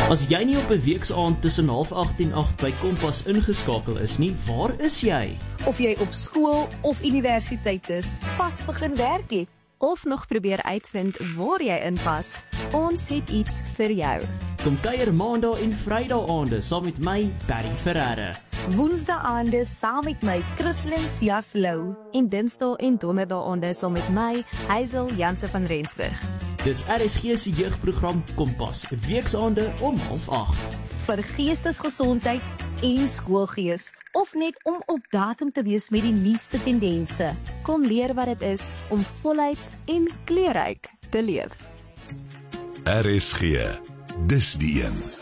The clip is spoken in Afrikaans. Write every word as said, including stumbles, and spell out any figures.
As jy nie op 'n weeksaand tussen half agt en agt by Kompas ingeskakel is nie, waar is jy? Of jy op skool of universiteit is, pas begin werk het. Of nog probeer uitvind waar jy inpas, ons het iets vir jou. Kom kuier maandag en vrydag aande saam met my, Barry Ferreira. Woensdae aande saam met my, Christlyn Jaslou. En dinsdae en donderdae aande saam met my, Hazel Janse van Rensburg. Dis R S G se jeugprogram Kompas, weeksaande om half agt. Vir geestesgesondheid en skoolgees, of net om op datum te wees met die nuutste tendense. Kom leer wat dit is om voluit en kleurryk te leef. R S G, dis die een.